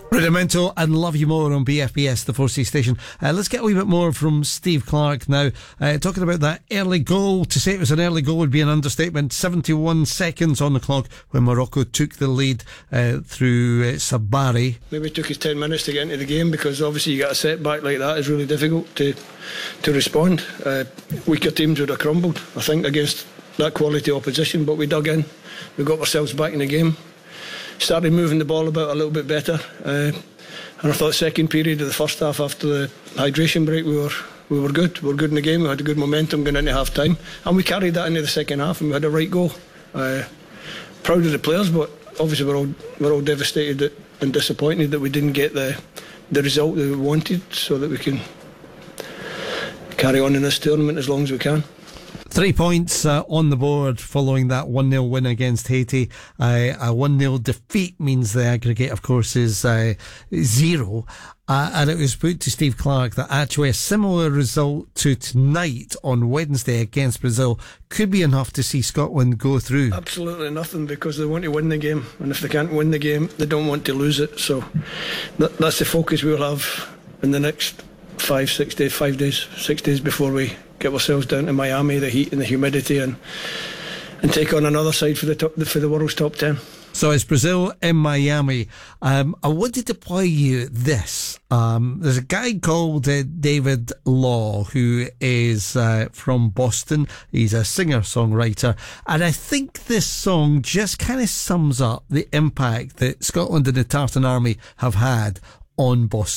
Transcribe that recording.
Rudimental and Love You More on BFBS, the 4C station. Let's get a wee bit more from Steve Clarke now. Talking about that early goal. To say it was an early goal would be an understatement. 71 seconds on the clock when Morocco took the lead through Sabari. Maybe it took us 10 minutes to get into the game, because obviously you get a setback like that, it's really difficult to respond. Weaker teams would have crumbled, I think, against that quality opposition, but we dug in. We got ourselves back in the game. Started moving the ball about a little bit better, and I thought second period of the first half, after the hydration break, we were good. We were good in the game. We had a good momentum going into half time, and we carried that into the second half, and we had a right goal. Proud of the players, but obviously we're all devastated and disappointed that we didn't get the result that we wanted, so that we can carry on in this tournament as long as we can. 3 points on the board following that 1-0 win against Haiti. A 1-0 defeat means the aggregate, of course, is 0. And it was put to Steve Clarke that actually a similar result to tonight on Wednesday against Brazil could be enough to see Scotland go through. Absolutely nothing, because they want to win the game, and if they can't win the game, they don't want to lose it. So that's the focus we'll have in the next 6 days before we get ourselves down to Miami, the heat and the humidity, and take on another side for the world's top 10. So it's Brazil in Miami. I wanted to play you this. There's a guy called David Law, who is from Boston. He's a singer-songwriter, and I think this song just kind of sums up the impact that Scotland and the Tartan Army have had on Boston.